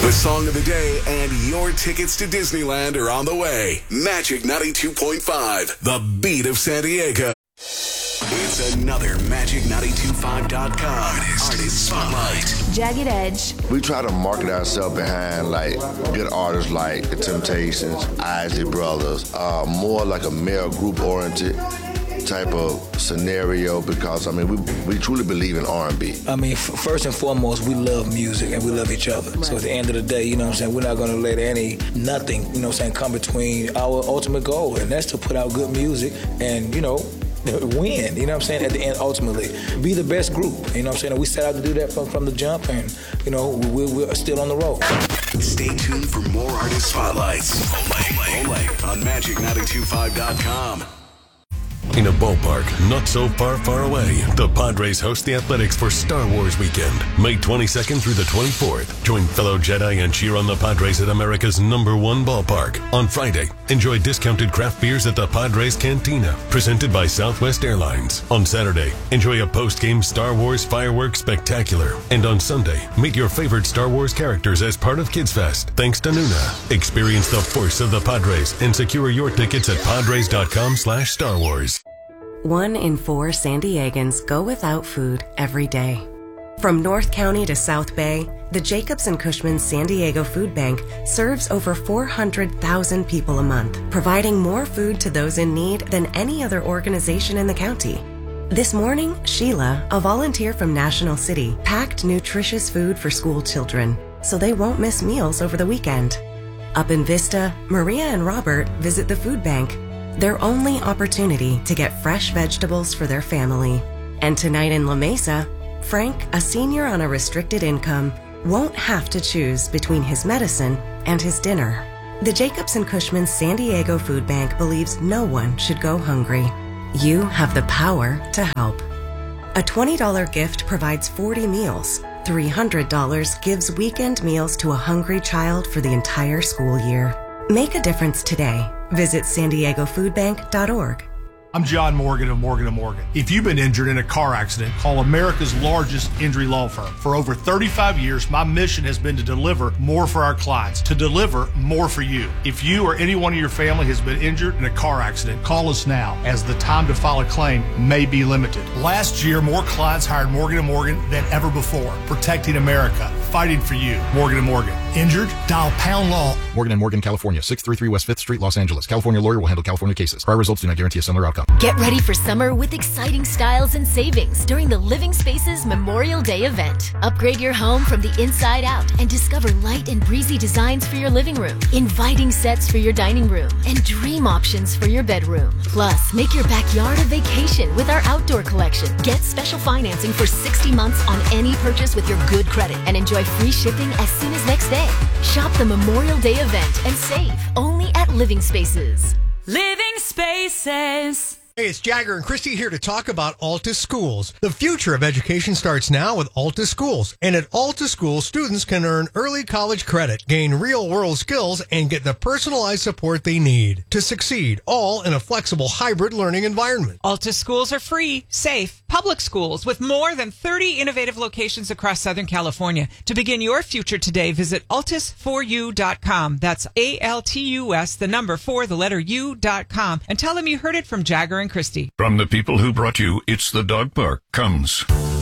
The song of the day and your tickets to Disneyland are on the way. Magic 92.5, the beat of San Diego. It's another Magic925.com Artist Spotlight. Jagged Edge. We try to market ourselves behind like good artists like The Temptations, Isley Brothers, more like a male group-oriented type of scenario because, I mean, we truly believe in R&B. I mean, first and foremost, we love music and we love each other. Right. So at the end of the day, you know what I'm saying, we're not going to let nothing, you know what I'm saying, come between our ultimate goal, and that's to put out good music and, you know, win, you know what I'm saying, at the end, ultimately. Be the best group, you know what I'm saying, and we set out to do that from the jump, and, you know, we're still on the road. Stay tuned for more Artist Spotlights only on Magic925.com. In a ballpark not so far, far away, the Padres host the Athletics for Star Wars Weekend, May 22nd through the 24th. Join fellow Jedi and cheer on the Padres at America's #1 ballpark. On Friday, enjoy discounted craft beers at the Padres Cantina, presented by Southwest Airlines. On Saturday, enjoy a post-game Star Wars fireworks spectacular. And on Sunday, meet your favorite Star Wars characters as part of Kids Fest, thanks to Nuna. Experience the force of the Padres and secure your tickets at padres.com/Star Wars. 1 in 4 San Diegans go without food every day. From North County to South Bay, the Jacobs and Cushman San Diego Food Bank serves over 400,000 people a month, providing more food to those in need than any other organization in the county. This morning, Sheila, a volunteer from National City, packed nutritious food for school children so they won't miss meals over the weekend. Up in Vista, Maria and Robert visit the food bank, their only opportunity to get fresh vegetables for their family. And tonight in La Mesa, Frank, a senior on a restricted income, won't have to choose between his medicine and his dinner. The Jacobs and Cushman San Diego Food Bank believes no one should go hungry. You have the power to help. A $20 gift provides 40 meals. $300 gives weekend meals to a hungry child for the entire school year. Make a difference today. Visit SanDiegoFoodBank.org. I'm John Morgan of Morgan & Morgan. If you've been injured in a car accident, call America's largest injury law firm. For over 35 years, my mission has been to deliver more for our clients, to deliver more for you. If you or anyone in your family has been injured in a car accident, call us now, as the time to file a claim may be limited. Last year, more clients hired Morgan & Morgan than ever before, protecting America, fighting for you. Morgan & Morgan. Injured? Dial pound law. Morgan & Morgan, California, 633 West 5th Street, Los Angeles. California lawyer will handle California cases. Prior results do not guarantee a similar outcome. Get ready for summer with exciting styles and savings during the Living Spaces Memorial Day event. Upgrade your home from the inside out and discover light and breezy designs for your living room, inviting sets for your dining room, and dream options for your bedroom. Plus, make your backyard a vacation with our outdoor collection. Get special financing for 60 months on any purchase with your good credit and enjoy free shipping as soon as next day. Shop the Memorial Day event and save only at Living Spaces. Living Spaces. Hey, it's Jagger and Christy here to talk about Altus Schools. The future of education starts now with Altus Schools. And at Altus Schools, students can earn early college credit, gain real-world skills, and get the personalized support they need to succeed, all in a flexible hybrid learning environment. Altus Schools are free, safe, public schools with more than 30 innovative locations across Southern California. To begin your future today, visit altus4u.com. That's ALTUS, the number 4, the letter U.com. And tell them you heard it from Jagger and Christy. From the people who brought you It's the Dog Park comes